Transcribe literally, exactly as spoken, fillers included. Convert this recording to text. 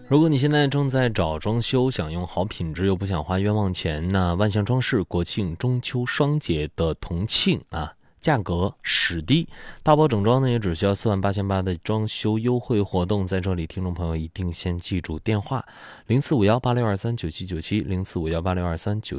如果你现在正在找装修，想用好品质又不想花冤枉钱，那万象装饰国庆中秋双节的同庆啊，价格史低，大包整装呢也只需要四万八千八的装修优惠活动，在这里听众朋友一定先记住电话零四五幺八六二三九七九七零四五幺八六二三九。